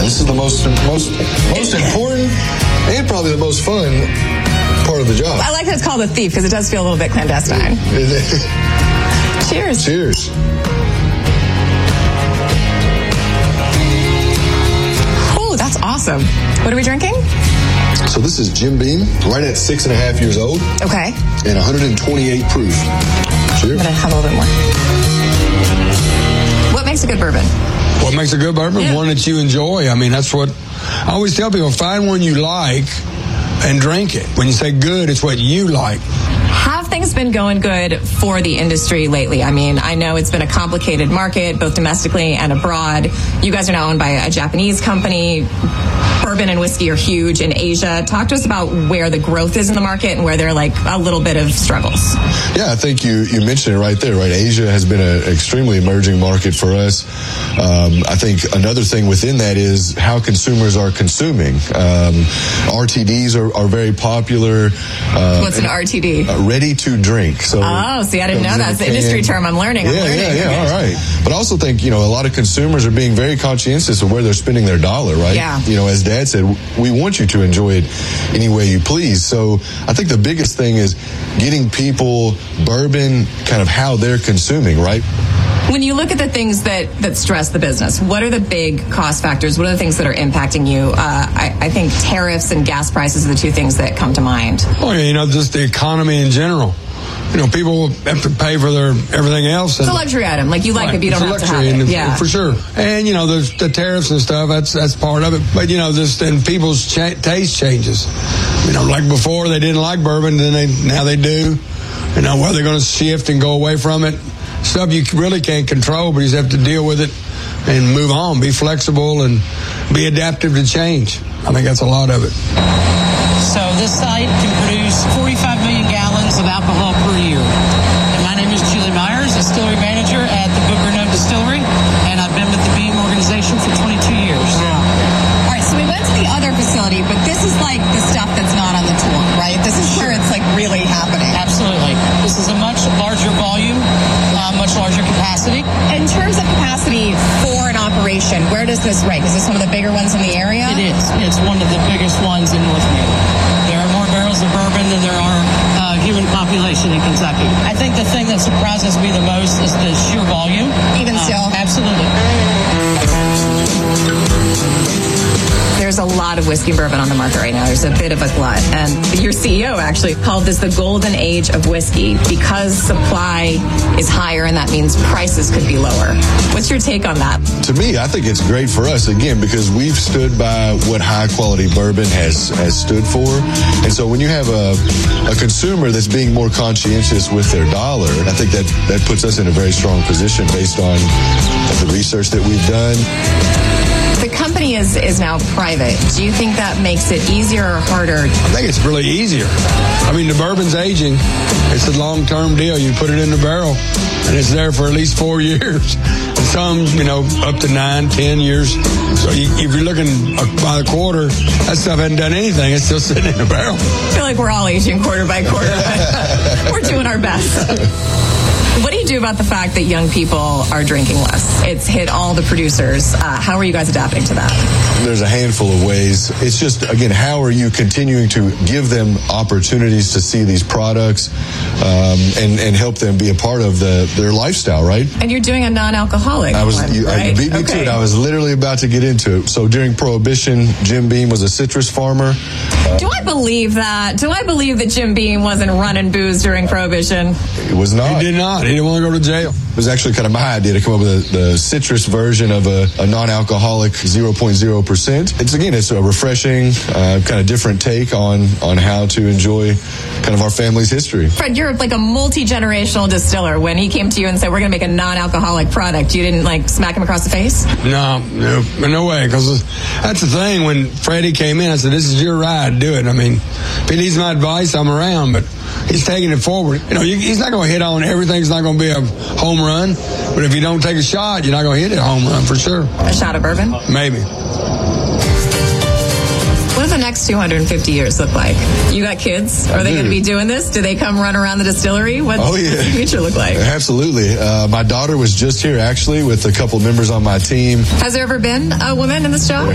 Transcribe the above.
This is the most important and probably the most fun part of the job. I like that it's called a thief because it does feel a little bit clandestine. Cheers. Cheers. Oh, that's awesome. What are we drinking? So this is Jim Beam, right at 6.5 years old. Okay. And 128 proof. Cheers. I'm going to have a little bit more. What makes a good bourbon? What makes a good bourbon? Yeah. One that you enjoy. I mean, that's what I always tell people. Find one you like and drink it. When you say good, it's what you like. Have things been going good for the industry lately? I mean, I know it's been a complicated market, both domestically and abroad. You guys are now owned by a Japanese company. Bourbon and whiskey are huge in Asia. Talk to us about where the growth is in the market and where there are like a little bit of struggles. Yeah, I think you mentioned it right there, right? Asia has been an extremely emerging market for us. I think another thing within that is how consumers are consuming. RTDs are very popular. What's an RTD? Ready to drink. So, see, I didn't know that. It's an industry term I'm learning. Yeah, all right. But I also think, a lot of consumers are being very conscientious of where they're spending their dollar, right? Yeah. As Dad said, we want you to enjoy it any way you please. So I think the biggest thing is getting people bourbon kind of how they're consuming, right? When you look at the things that stress the business, what are the big cost factors? What are the things that are impacting you? I think tariffs and gas prices are the two things that come to mind. Oh, yeah, just the economy in general. People have to pay for their everything else. It's a luxury item. Like you like it, but you don't have to have it. Yeah, for sure. And there's the tariffs and stuff. That's part of it. But just in people's taste changes. Like before they didn't like bourbon, now they do. Whether they're going to shift and go away from it. Stuff you really can't control, but you just have to deal with it and move on. Be flexible and be adaptive to change. I think that's a lot of it. So this site can produce 45 million gallons of alcohol per year. And my name is Julie Myers, distillery manager at the Book Renaud Distillery, and I've been with the Beam organization for 22 years. Wow. All right, so we went to the other facility, but this is like the stuff that's not on the tour, right? This is where it's like really happening. Absolutely. This is a much larger volume, much larger capacity. In terms of capacity for an operation, where does this rank? Is this one of the bigger ones in the area? It is. It's one of the biggest ones in North America. There are more barrels of bourbon than there are human population in Kentucky. I think the thing that surprises me the most is the sheer volume. Even still? Absolutely. There's a lot of whiskey and bourbon on the market right now. There's a bit of a glut. And your CEO actually called this the golden age of whiskey because supply is higher and that means prices could be lower. What's your take on that? To me, I think it's great for us, again, because we've stood by what high quality bourbon has stood for. And so when you have a consumer that's being more conscientious with their dollar, I think that puts us in a very strong position based on the research that we've done. The company is now private. Do you think that makes it easier or harder? I think it's really easier. I mean, the bourbon's aging. It's a long-term deal. You put it in the barrel, and it's there for at least 4 years. And some, up to 9, 10 years. So if you're looking by the quarter, that stuff hasn't done anything. It's still sitting in the barrel. I feel like we're all aging quarter by quarter. We're doing our best. What do you do about the fact that young people are drinking less? It's hit all the producers. How are you guys adapting to that? There's a handful of ways. It's just, again, how are you continuing to give them opportunities to see these products and help them be a part of their lifestyle, right? And you're doing a non-alcoholic one, right? You beat me to it. I was literally about to get into it. So during Prohibition, Jim Beam was a citrus farmer. Do I believe that? Do I believe that Jim Beam wasn't running booze during Prohibition? It was not. He did not. He didn't want to go to jail. It was actually kind of my idea to come up with the citrus version of a non-alcoholic 0.0%. It's a refreshing, kind of different take on how to enjoy kind of our family's history. Fred, you're like a multi-generational distiller. When he came to you and said, we're going to make a non-alcoholic product, you didn't smack him across the face? No way. Because that's the thing. When Freddie came in, I said, this is your ride. Do it. I mean, if he needs my advice, I'm around. But he's taking it forward. He's not going to hit on everything. It's not going to be a home run. But if you don't take a shot, you're not going to hit it a home run for sure. A shot of bourbon? Maybe. What does the next 250 years look like? You got kids? Are they going to be doing this? Do they come run around the distillery? What's the future look like? Absolutely. My daughter was just here, actually, with a couple members on my team. Has there ever been a woman in this job?